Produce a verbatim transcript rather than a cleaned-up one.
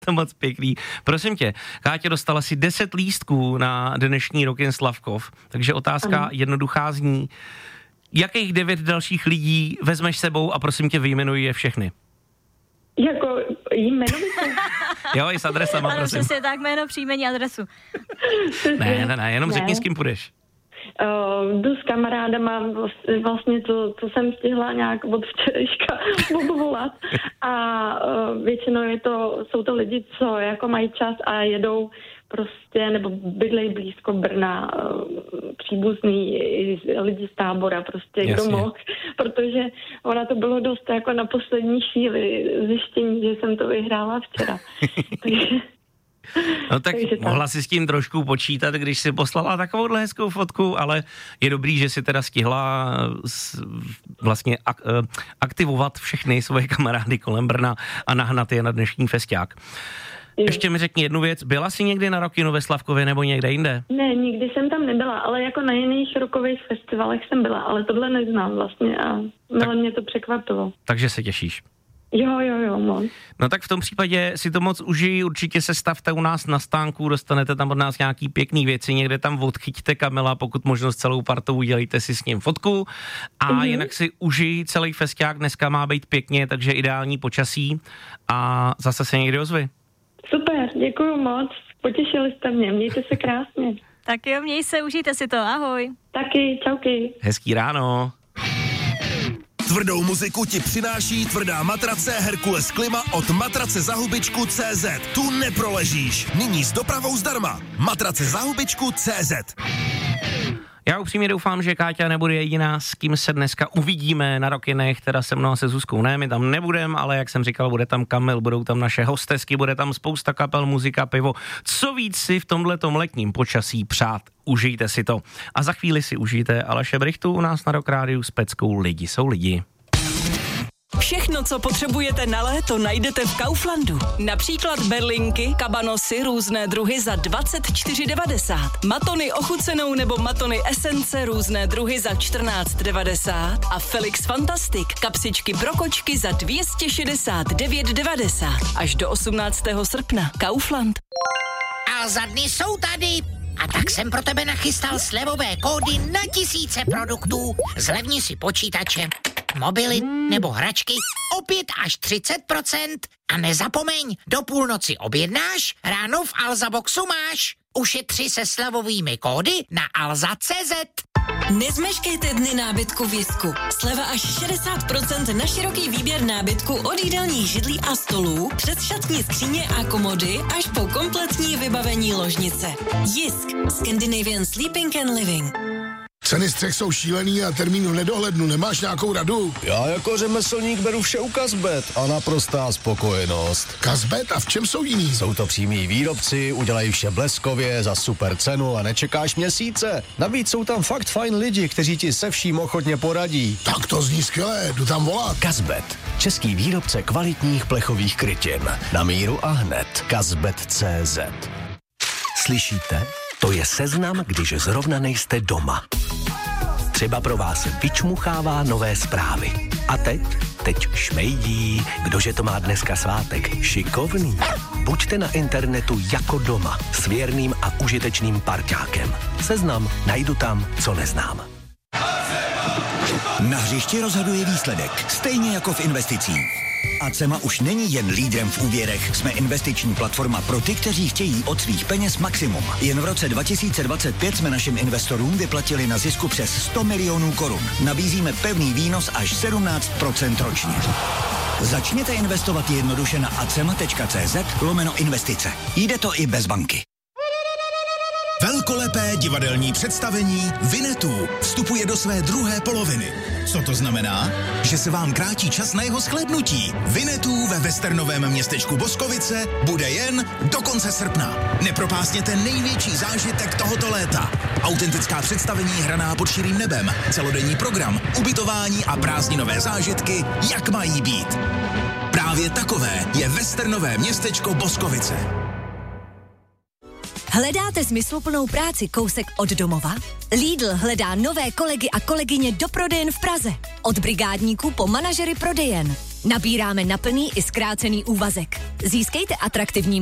To moc pěkný. Prosím tě, Káťo, dostala si deset lístků na dnešní Rockin' Slavkov, takže otázka ano. jednoduchá zní, jakých devět dalších lidí vezmeš sebou a prosím tě vyjmenuj je všechny. Jako jmenovitě? Jo, i s adresama, ano, prosím. Ano, přesně tak, jméno, příjmení, adresu. ne, ne, ne, jenom ne. Řekni, s kým půjdeš. Uh, jdu s kamarádama, vlastně to, co jsem stihla nějak od včerejška obvolat a uh, většinou je to, jsou to lidi, co jako mají čas a jedou prostě, nebo bydlejí blízko Brna, uh, příbuzný lidi z Tábora, prostě kdo mohl, protože ona to bylo dost jako na poslední chvíli zjištění, že jsem to vyhrála včera. Takže no tak mohla si s tím trošku počítat, když si poslala takovouhle hezkou fotku, ale je dobrý, že si teda stihla vlastně ak- aktivovat všechny svoje kamarády kolem Brna a nahnat je na dnešní festiák. Jo. Ještě mi řekni jednu věc, byla jsi někdy na Rockinu ve Slavkově nebo někde jinde? Ne, nikdy jsem tam nebyla, ale jako na jiných rockových festivalech jsem byla, ale tohle neznám vlastně a tak, mě to překvapilo. Takže se těšíš? Jo, jo, jo, moc. No tak v tom případě si to moc užij, určitě se stavte u nás na stánku, dostanete tam od nás nějaký pěkný věci, někde tam odchyťte Kamila, pokud možno s celou partou, udělejte si s ním fotku a mm-hmm. jinak si užij celý festiák, dneska má být pěkně, takže ideální počasí a zase se někdy ozvi. Super, děkuju moc, potěšili jste mě, mějte se krásně. Tak jo, měj se, užijte si to, ahoj. Taky, čauky. Hezký ráno. Tvrdou muziku ti přináší tvrdá matrace Herkules Klima od matrace za hubičku tečka cé zet. Tu neproležíš. Nyní s dopravou zdarma. Matrace za hubičku tečka cé zet. Já upřímně doufám, že Káťa nebude jediná, s kým se dneska uvidíme na Rockinech, teda se mnou a se Zuzkou. Ne, my tam nebudem, ale jak jsem říkal, bude tam Kamil, budou tam naše hostesky, bude tam spousta kapel, muzika, pivo. Co víc si v tomhletom letním počasí přát, užijte si to. A za chvíli si užijte Aleše Brychtu u nás na Rock Rádiu s peckou Lidi jsou lidi. Všechno, co potřebujete na léto, najdete v Kauflandu. Například berlinky, kabanosy, různé druhy za dvacet čtyři devadesát. Matony ochucenou nebo matony esence, různé druhy za čtrnáct devadesát. A Felix Fantastic, kapsičky pro kočky za dvě stě šedesát devět devadesát. Až do osmnáctého srpna. Kaufland. A za dny jsou tady. A tak jsem pro tebe nachystal slevové kódy na tisíce produktů. Zlevni si počítače, mobily nebo hračky o pět až třicet procent. A nezapomeň, do půlnoci objednáš, ráno v Alza Boxu máš. Ušetři se slevovými kódy na alza tečka cé zet. Nezmeškejte dny nábytku v Jisku. Sleva až šedesát procent na široký výběr nábytku od jídelních židlí a stolů, přes šatní skříně a komody až po kompletní vybavení ložnice. Jisk. Scandinavian Sleeping and Living. Ceny střech jsou šílený a termín v nedohlednu. Nemáš nějakou radu? Já jako řemeslník beru vše u Kazbet a naprostá spokojenost. Kazbet? A v čem jsou jiný? Jsou to přímí výrobci, udělají vše bleskově, za super cenu a nečekáš měsíce. Navíc jsou tam fakt fajn lidi, kteří ti se vším ochotně poradí. Tak to zní skvělé, jdu tam volat. Kazbet. Český výrobce kvalitních plechových krytin. Na míru a hned. Kazbet tečka cé zet. Slyšíte? To je seznam, když zrovna nejste doma. Třeba pro vás vyčmuchává nové zprávy. A teď? Teď šmejdí. Kdože to má dneska svátek? Šikovný. Buďte na internetu jako doma. S věrným a užitečným parťákem. Seznam najdu tam, co neznám. Na hřišti rozhoduje výsledek, stejně jako v investicích. Acema už není jen lídrem v úvěrech. Jsme investiční platforma pro ty, kteří chtějí od svých peněz maximum. Jen v roce dva tisíce dvacet pět jsme našim investorům vyplatili na zisku přes sto milionů korun. Nabízíme pevný výnos až sedmnáct procent ročně. Začněte investovat jednoduše na acema tečka cé zet lomeno investice. Jde to i bez banky. Velkolepé divadelní představení Vinetů vstupuje do své druhé poloviny. Co to znamená? Že se vám krátí čas na jeho shlédnutí. Vinetů ve westernovém městečku Boskovice bude jen do konce srpna. Nepropásněte největší zážitek tohoto léta. Autentická představení hraná pod širým nebem, celodenní program, ubytování a prázdninové zážitky, jak mají být. Právě takové je westernové městečko Boskovice. Hledáte smysluplnou práci kousek od domova? Lidl hledá nové kolegy a kolegyně do prodejen v Praze. Od brigádníků po manažery prodejen. Nabíráme na plný i zkrácený úvazek. Získejte atraktivní